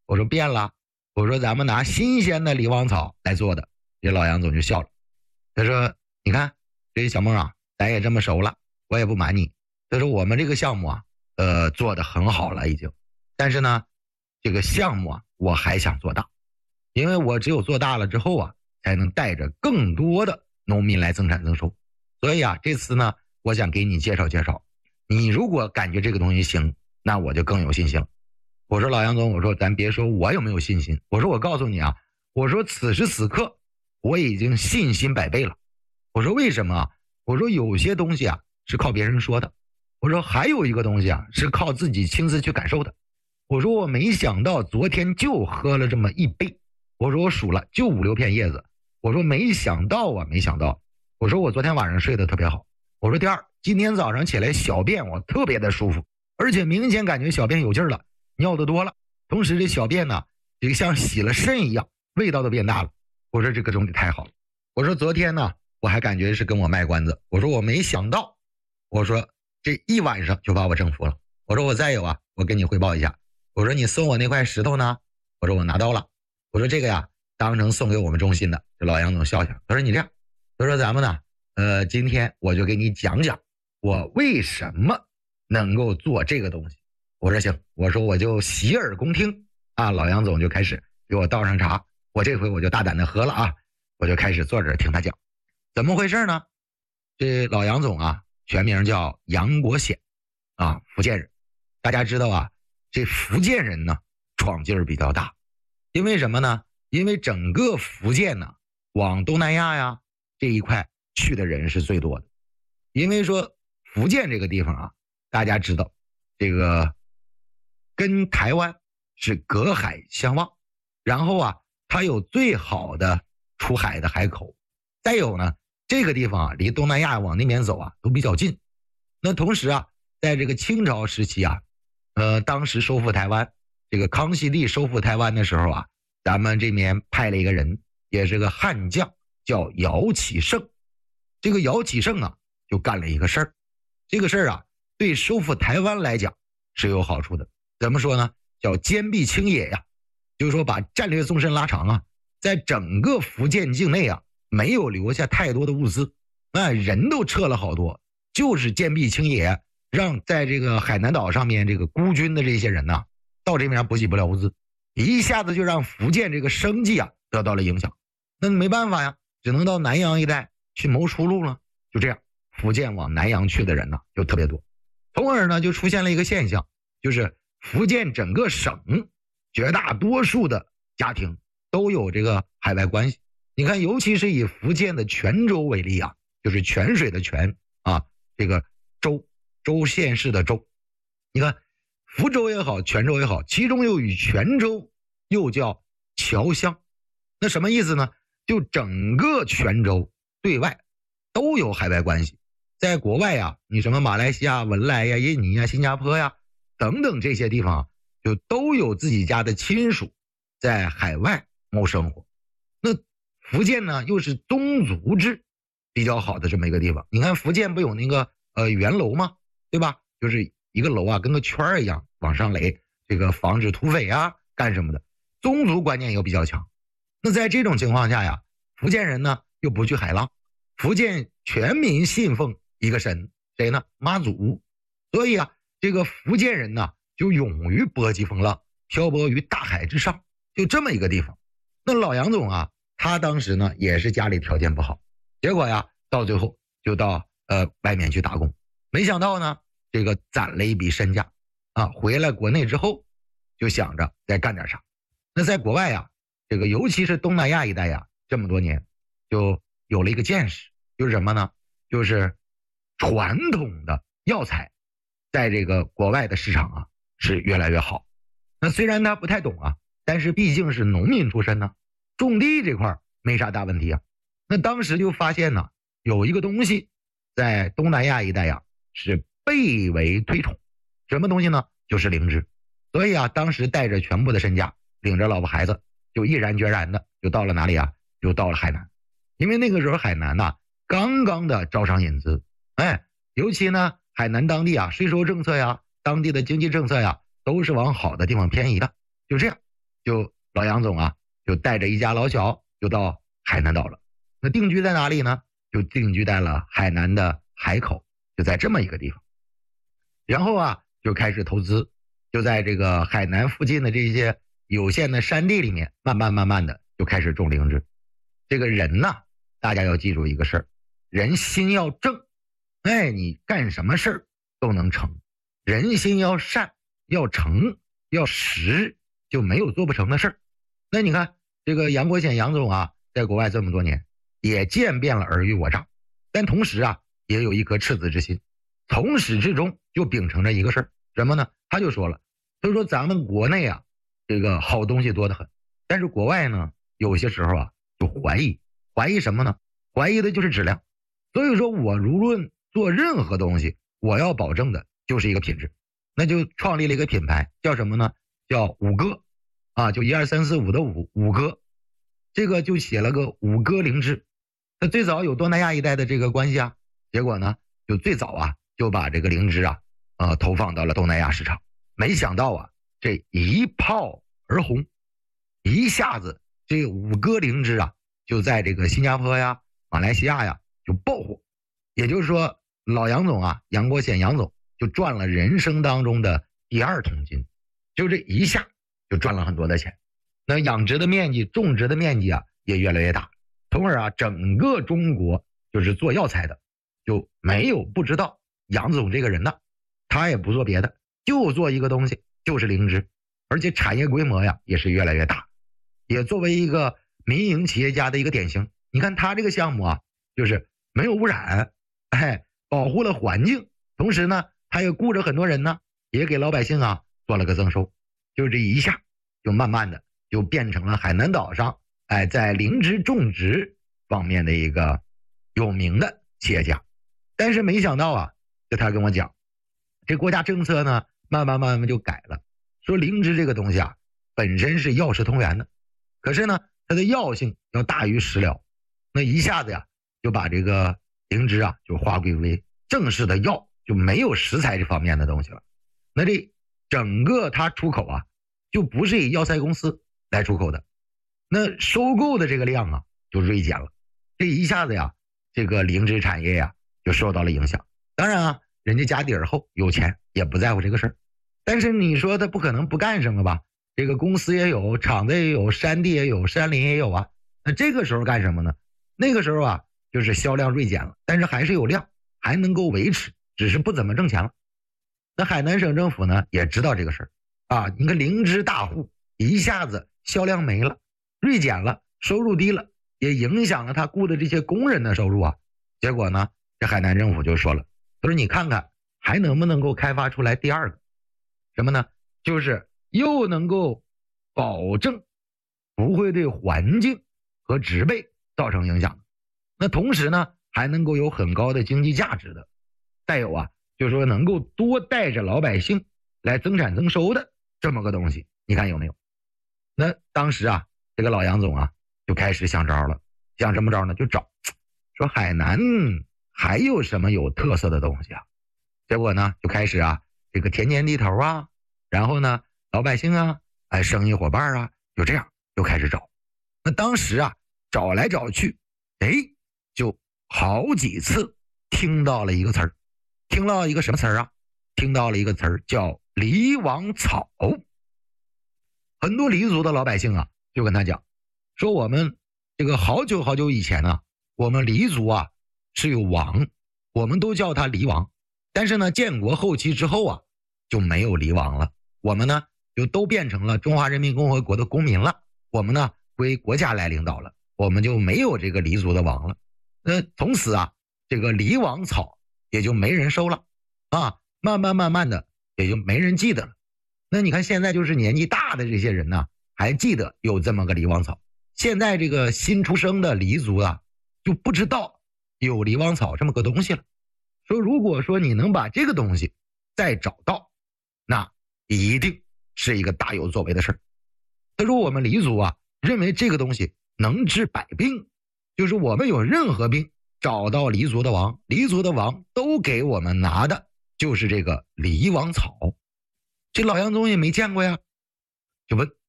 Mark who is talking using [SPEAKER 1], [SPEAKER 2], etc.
[SPEAKER 1] 我说变了，我说咱们拿新鲜的狸王草来做的。这老杨总就笑了，他说你看这小孟啊，咱也这么熟了，我也不瞒你，他说我们这个项目啊做得很好了已经，但是呢这个项目啊我还想做大，因为我只有做大了之后啊才能带着更多的农民来增产增收。所以啊这次呢我想给你介绍介绍，你如果感觉这个东西行，那我就更有信心了。我说老杨总，我说咱别说我有没有信心，我说我告诉你啊，我说此时此刻我已经信心100倍了。我说为什么啊？我说有些东西啊是靠别人说的，我说还有一个东西啊是靠自己亲自去感受的。我说我没想到昨天就喝了这么一杯，我说我数了就5、6片叶子，我说没想到啊，没想到。我说我昨天晚上睡得特别好，我说第二，今天早上起来小便我特别的舒服，而且明显感觉小便有劲儿了，尿得多了，同时这小便呢这个像洗了肾一样，味道都变大了。我说这个东西太好了。我说昨天呢我还感觉是跟我卖关子，我说我没想到，我说这一晚上就把我征服了。我说我再有啊，我跟你汇报一下，我说你送我那块石头呢，我说我拿到了，我说这个呀当成送给我们中心的。这老杨总笑笑，他说你这样，他说咱们呢今天我就给你讲讲我为什么能够做这个东西。我说行，我说我就洗耳恭听啊。老杨总就开始给我倒上茶，我这回我就大胆的喝了啊，我就开始坐着听他讲。怎么回事呢？这老杨总啊全名叫杨国显啊，福建人。大家知道啊，这福建人呢闯劲儿比较大，因为什么呢？因为整个福建呢往东南亚呀这一块去的人是最多的。因为说福建这个地方啊，大家知道这个跟台湾是隔海相望，然后啊它有最好的出海的海口，再有呢这个地方啊离东南亚往那边走啊都比较近。那同时啊在这个清朝时期啊当时收复台湾，这个康熙帝收复台湾的时候啊，咱们这边派了一个人，也是个悍将，叫姚启圣。这个姚启圣啊就干了一个事儿，这个事儿啊对收复台湾来讲是有好处的。怎么说呢？叫坚壁清野呀，就是说把战略纵深拉长啊，在整个福建境内啊没有留下太多的物资，人都撤了好多，就是坚壁清野，让在这个海南岛上面这个孤军的这些人呐到这边补给不了物资，一下子就让福建这个生计啊得到了影响。那没办法呀，只能到南洋一带去谋出路了。就这样，福建往南洋去的人呢就特别多，从而呢就出现了一个现象，就是福建整个省绝大多数的家庭都有这个海外关系。你看，尤其是以福建的泉州为例啊，就是泉水的泉啊，这个州县市的州。你看福州也好，泉州也好，其中又以泉州又叫侨乡。那什么意思呢？就整个泉州对外都有海外关系，在国外啊，你什么马来西亚、文莱呀、印尼呀、新加坡呀等等这些地方，就都有自己家的亲属在海外谋生活。那福建呢，又是宗族制比较好的这么一个地方。你看福建不有那个圆楼吗？对吧？就是一个楼啊，跟个圈一样往上垒，这个防止土匪啊干什么的，宗族观念又比较强。那在这种情况下呀，福建人呢又不去海浪，福建全民信奉一个神，谁呢？妈祖。所以啊，这个福建人呢就勇于波及风浪，漂泊于大海之上，就这么一个地方。那老杨总啊，他当时呢也是家里条件不好，结果呀到最后就到外面去打工，没想到呢这个攒了一笔身家啊，回来国内之后就想着再干点啥。那在国外呀，这个尤其是东南亚一带呀，这么多年就有了一个见识，就是什么呢？就是传统的药材在这个国外的市场啊是越来越好。那虽然他不太懂啊，但是毕竟是农民出身呢，种地这块没啥大问题啊。那当时就发现呢，有一个东西在东南亚一带呀是倍为推崇，什么东西呢？就是灵芝。所以啊，当时带着全部的身家，领着老婆孩子，就毅然决然的就到了哪里啊？就到了海南。因为那个时候海南呐刚刚的招商引资，尤其呢海南当地啊税收政策呀，当地的经济政策呀，都是往好的地方偏移的。就这样， 就老杨总啊，就带着一家老小就到海南岛了。那定居在哪里呢？就定居在了海南的海口，就在这么一个地方。然后啊，就开始投资，就在这个海南附近的这些有限的山地里面，慢慢的就开始种灵芝。这个人呢，大家要记住一个事儿，人心要正，哎，你干什么事儿都能成。人心要善，要诚，要实，就没有做不成的事儿。那你看这个杨国显杨总啊，在国外这么多年，也见遍了尔虞我诈，但同时啊，也有一颗赤子之心，从始至终就秉承着一个事儿，什么呢？他就说了，他说咱们国内啊，这个好东西多得很，但是国外呢，有些时候啊，就怀疑什么呢？怀疑的就是质量。所以说我无论做任何东西，我要保证的就是一个品质。那就创立了一个品牌，叫什么呢？叫五哥啊，就1、2、3、4、5的五哥，这个就写了个五哥灵芝。那最早有东南亚一带的这个关系啊，结果呢，就最早啊就把这个灵芝啊投放到了东南亚市场。没想到啊，这一炮而红，一下子这五哥灵芝啊就在这个新加坡呀、马来西亚呀就爆火。也就是说，老杨总啊，杨国显杨总就赚了人生当中的第2桶金，就这一下就赚了很多的钱。那养殖的面积、种植的面积啊也越来越大。从而啊，整个中国就是做药材的就没有不知道杨总这个人的，他也不做别的，就做一个东西，就是灵芝，而且产业规模呀也是越来越大，也作为一个民营企业家的一个典型。你看他这个项目啊，就是没有污染，哎，保护了环境，同时呢，他也雇着很多人呢，也给老百姓啊做了个增收，就这一下就慢慢的就变成了海南岛上在灵芝种植方面的一个有名的企业家。但是没想到啊，就他跟我讲，这国家政策呢慢慢就改了，说灵芝这个东西啊本身是药食同源的，可是呢它的药性要大于食疗，那一下子呀就把这个灵芝啊就划归为正式的药，就没有食材这方面的东西了。那这整个它出口啊就不是以药材公司来出口的，那收购的这个量啊就锐减了。这一下子呀，这个灵芝产业呀就受到了影响。当然啊，人家家底儿厚，有钱，也不在乎这个事儿。但是你说他不可能不干什么吧？这个公司也有，厂子也有，山地也有，山林也有啊。那这个时候干什么呢？那个时候啊，就是销量锐减了，但是还是有量，还能够维持，只是不怎么挣钱了。那海南省政府呢也知道这个事儿啊，你看灵芝大户一下子销量没了，锐减了，收入低了，也影响了他雇的这些工人的收入啊。结果呢，这海南政府就说了，他说你看看还能不能够开发出来第2个什么呢？就是又能够保证不会对环境和植被造成影响，那同时呢还能够有很高的经济价值的，再有啊就是说能够多带着老百姓来增产增收的这么个东西，你看有没有？那当时啊这个老杨总啊就开始想招了，想什么招呢？就找说海南还有什么有特色的东西啊？结果呢就开始啊这个田间地头啊，然后呢老百姓啊生意伙伴啊，就这样就开始找。那当时啊找来找去，就好几次听到了一个词儿，听到一个什么词儿啊？听到了一个词儿叫梨王草。很多黎族的老百姓啊就跟他讲说，我们这个好久好久以前呢，我们黎族啊是有王，我们都叫他黎王。但是呢建国后期之后啊就没有黎王了，我们呢就都变成了中华人民共和国的公民了，我们呢归国家来领导了，我们就没有这个黎族的王了。那从此啊这个黎王草也就没人收了啊，慢慢的也就没人记得了。那你看现在就是年纪大的这些人呢还记得有这么个黎王草，现在这个新出生的黎族啊就不知道有黎王草这么个东西了。说如果说你能把这个东西再找到，那一定是一个大有作为的事儿。他说我们黎族啊认为这个东西能治百病，就是我们有任何病找到黎族的王，黎族的王都给我们拿的就是这个黎王草。这老杨总也没见过呀，就问